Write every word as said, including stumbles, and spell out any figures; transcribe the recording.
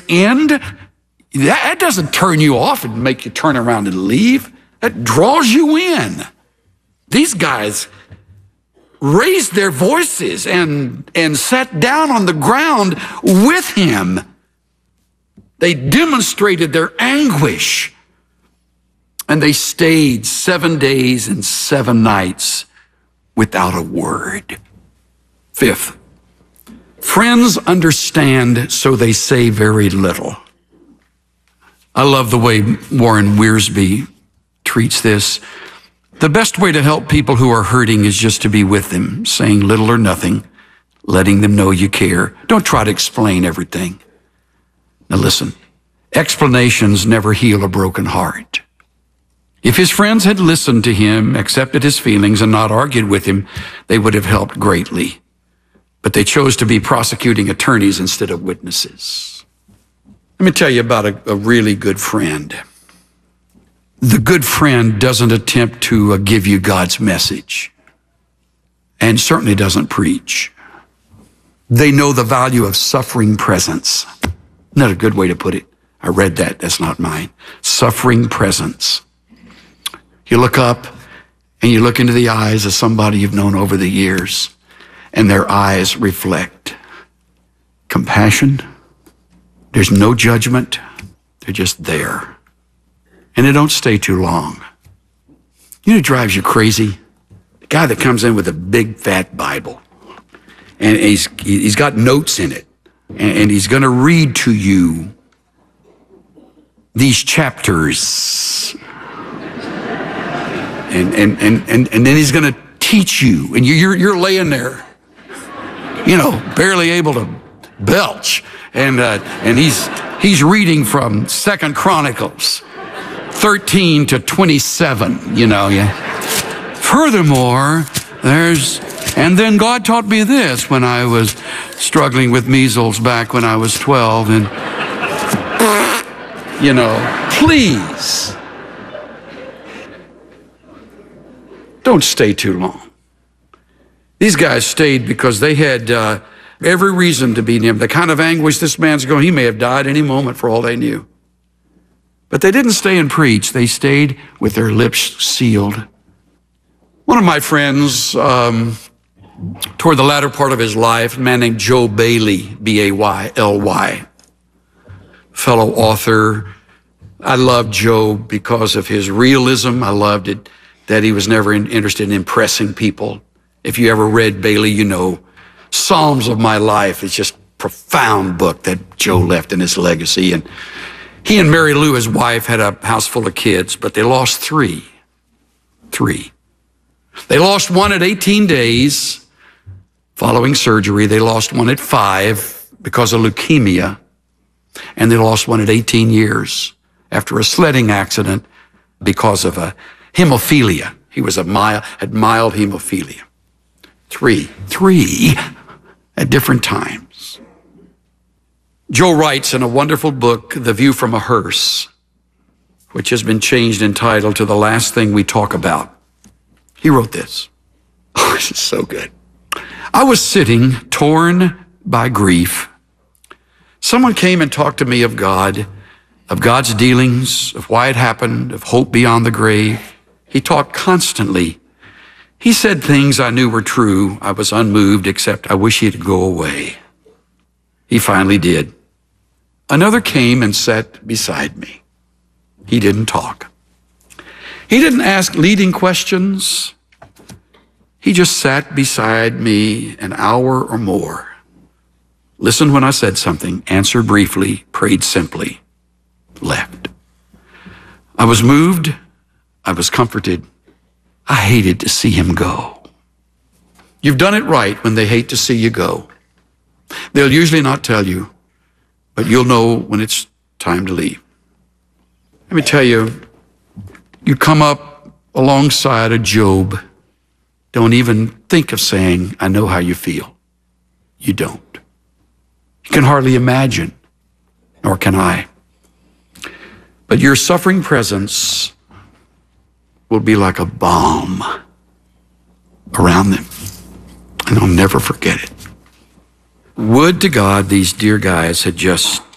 end, that, that doesn't turn you off and make you turn around and leave. That draws you in. These guys raised their voices and, and sat down on the ground with him. They demonstrated their anguish. And they stayed seven days and seven nights without a word. Fifth, friends understand, so they say very little. I love the way Warren Wiersbe treats this. The best way to help people who are hurting is just to be with them, saying little or nothing, letting them know you care. Don't try to explain everything. Now listen, explanations never heal a broken heart. If his friends had listened to him, accepted his feelings, and not argued with him, they would have helped greatly. But they chose to be prosecuting attorneys instead of witnesses. Let me tell you about a, a really good friend. The good friend doesn't attempt to uh, give you God's message, and certainly doesn't preach. They know the value of suffering presence. Isn't that a good way to put it? I read that. That's not mine. Suffering presence. You look up and you look into the eyes of somebody you've known over the years, and their eyes reflect compassion. There's no judgment. They're just there. And they don't stay too long. You know who drives you crazy? The guy that comes in with a big fat Bible. And he's, he's got notes in it. And he's going to read to you these chapters. And, and, and, and, and then he's going to teach you. And you're, you're laying there, you know, barely able to belch. And, uh, and he's, he's reading from Second Chronicles thirteen to twenty-seven, you know. Yeah. Furthermore, there's, and then God taught me this when I was struggling with measles back when I was twelve. And, you know, please, don't stay too long. These guys stayed because they had uh, every reason to be near him. The kind of anguish this man's going, he may have died any moment for all they knew. But they didn't stay and preach. They stayed with their lips sealed. One of my friends, um, toward the latter part of his life, a man named Joe Bailey, B A Y L Y, fellow author. I loved Joe because of his realism. I loved it that he was never in, interested in impressing people. If you ever read Bailey, you know, Psalms of My Life is just a profound book that Joe left in his legacy. And he and Mary Lou, his wife, had a house full of kids, but they lost three. Three. They lost one at eighteen days following surgery. They lost one at five because of leukemia. And they lost one at eighteen years after a sledding accident because of a hemophilia. He was a mild, had mild hemophilia. Three. Three at different times. Joe writes in a wonderful book, The View from a Hearse, which has been changed in title to The Last Thing We Talk About. He wrote this. Oh, this is so good. I was sitting, torn by grief. Someone came and talked to me of God, of God's dealings, of why it happened, of hope beyond the grave. He talked constantly. He said things I knew were true. I was unmoved, except I wish he'd go away. He finally did. Another came and sat beside me. He didn't talk. He didn't ask leading questions. He just sat beside me an hour or more. Listened when I said something, answered briefly, prayed simply, left. I was moved. I was comforted. I hated to see him go. You've done it right when they hate to see you go. They'll usually not tell you, but you'll know when it's time to leave. Let me tell you, you come up alongside of Job, don't even think of saying, I know how you feel. You don't. You can hardly imagine, nor can I. But your suffering presence will be like a balm around them, and I'll never forget it. Would to God these dear guys had just